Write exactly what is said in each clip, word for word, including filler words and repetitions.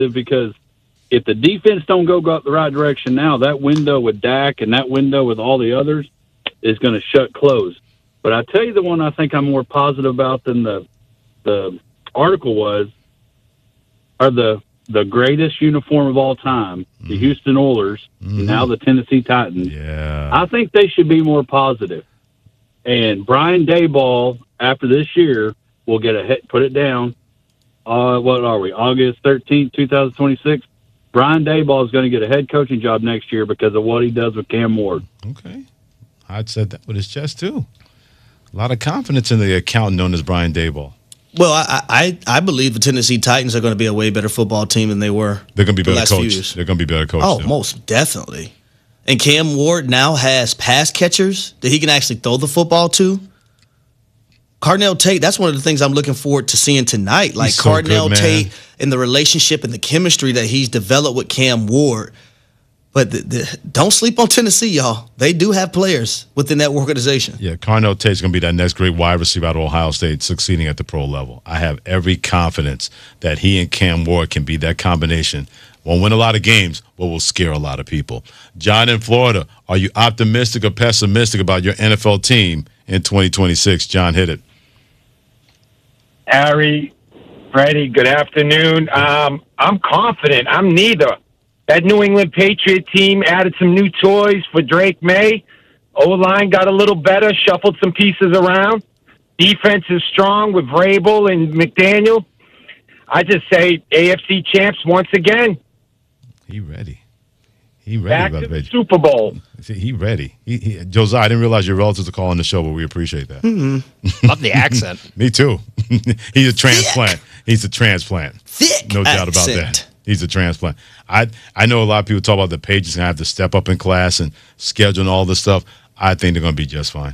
because if the defense don't go, go the right direction now, that window with Dak and that window with all the others is going to shut close. But I tell you the one I think I'm more positive about than the the article was are the the greatest uniform of all time, the mm-hmm. Houston Oilers, mm-hmm. now the Tennessee Titans. Yeah. I think they should be more positive. And Brian Daboll, after this year, will get a hit, put it down. Uh, what are we, August thirteenth, twenty twenty-six? Brian Daboll is going to get a head coaching job next year because of what he does with Cam Ward. Okay. I'd said that with his chest, too. A lot of confidence in the accountant known as Brian Daboll. Well, I, I I believe the Tennessee Titans are going to be a way better football team than they were. They're going to be the better last few coached. years. They're going to be better coached. Oh, too. most definitely. And Cam Ward now has pass catchers that he can actually throw the football to. Cardinal Tate, that's one of the things I'm looking forward to seeing tonight. Like so Cardinal good, Tate and the relationship and the chemistry that he's developed with Cam Ward. But the, the, don't sleep on Tennessee, y'all. They do have players within that organization. Yeah, Cardinal Tate's going to be that next great wide receiver out of Ohio State succeeding at the pro level. I have every confidence that he and Cam Ward can be that combination. Won't win a lot of games, but will scare a lot of people. John in Florida, are you optimistic or pessimistic about your N F L team in twenty twenty-six? John, hit it. Harry, Freddie, good afternoon. Um, I'm confident. I'm neither. That New England Patriot team added some new toys for Drake May. O-line got a little better, shuffled some pieces around. Defense is strong with Vrabel and McDaniel. I just say A F C champs once again. He ready. He ready. Back about to the Patriot. Super Bowl. See, he ready. He, he, Josiah, I didn't realize your relatives are calling the show, but we appreciate that. Mm-hmm. Love the accent. Me too. He's a transplant. Thick. He's a transplant. Thick No doubt about accent. that. He's a transplant. I I know a lot of people talk about the Patriots going to have to step up in class and schedule and all this stuff. I think they're going to be just fine.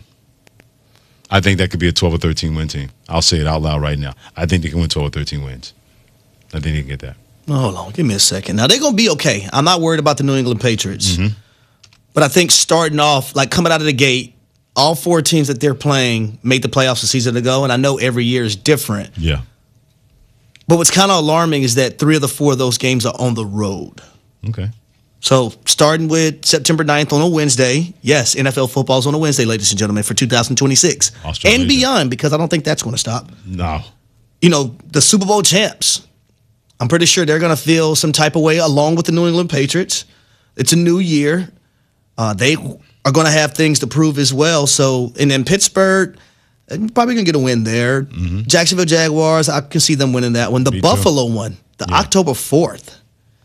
I think that could be a twelve or thirteen win team. I'll say it out loud right now. I think they can win twelve or thirteen wins. I think they can get that. Hold on. Give me a second. Now, they're going to be okay. I'm not worried about the New England Patriots. Mm-hmm. But I think starting off, like coming out of the gate, all four teams that they're playing made the playoffs a season ago, and I know every year is different. Yeah. But what's kind of alarming is that three of the four of those games are on the road. Okay. So starting with September ninth on a Wednesday, yes, N F L football's on a Wednesday, ladies and gentlemen, for two thousand twenty-six. Australasia. And beyond, because I don't think that's going to stop. No. You know, the Super Bowl champs, I'm pretty sure they're going to feel some type of way along with the New England Patriots. It's a new year. Uh, they are going to have things to prove as well. So, and then Pittsburgh, probably going to get a win there. Mm-hmm. Jacksonville Jaguars, I can see them winning that one. The Me Buffalo too. one, the Yeah. October fourth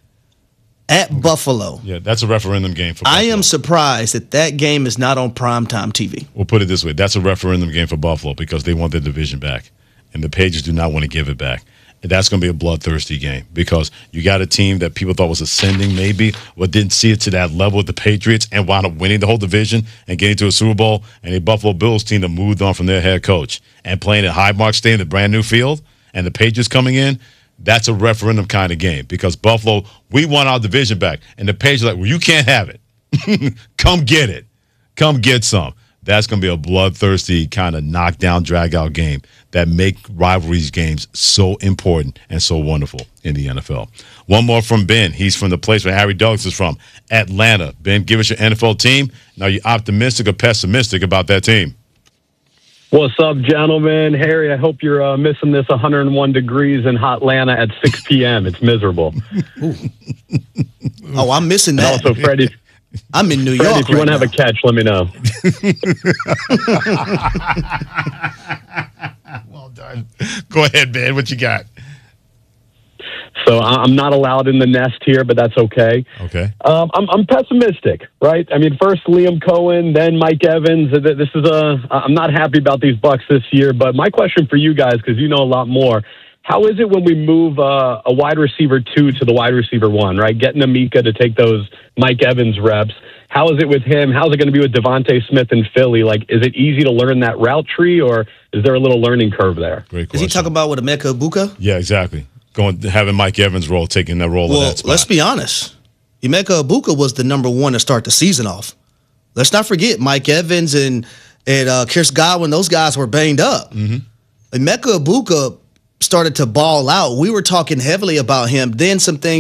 at Buffalo. Yeah, that's a referendum game for I Buffalo. am surprised that that game is not on primetime T V. We'll put it this way. That's a referendum game for Buffalo because they want their division back. And the Patriots do not want to give it back. And that's going to be a bloodthirsty game because you got a team that people thought was ascending maybe, but didn't see it to that level with the Patriots and wound up winning the whole division and getting to a Super Bowl, and a Buffalo Bills team that moved on from their head coach and playing at Highmark Stadium, the brand new field, and the Patriots coming in. That's a referendum kind of game because Buffalo, we want our division back. And the Patriots are like, well, you can't have it. Come get it. Come get some. That's going to be a bloodthirsty kind of knockdown, drag-out game that make rivalries games so important and so wonderful in the N F L. One more from Ben. He's from the place where Harry Douglas is from, Atlanta. Ben, give us your N F L team. Now, are you optimistic or pessimistic about that team? What's up, gentlemen? Harry, I hope you're uh, missing this one hundred one degrees in Hotlanta at six p.m. It's miserable. Oh, I'm missing that. And also, Freddie, I'm in New Freddie, York if you right want to have now. a catch, let me know. Well done. Go ahead, Ben. What you got? So I- I'm not allowed in the nest here, but that's okay. Okay. Um, I'm, I'm pessimistic, right? I mean, first Liam Cohen, then Mike Evans. Th- This is a. I'm not happy about these Bucks this year. But my question for you guys, because you know a lot more, how is it when we move uh, a wide receiver two to the wide receiver one, right? Getting Amika to take those Mike Evans reps. How is it with him? How's it going to be with Devontae Smith in Philly? Like, is it easy to learn that route tree, or is there a little learning curve there? Great Is question. he talking about with Emeka Ibuka? Yeah, exactly. Going having Mike Evans' role, taking that role in Well, that spot. let's be honest. Emeka Ibuka was the number one to start the season off. Let's not forget Mike Evans and and uh, Chris Godwin. Those guys were banged up. Mm-hmm. Emeka Ibuka started to ball out, we were talking heavily about him. Then some things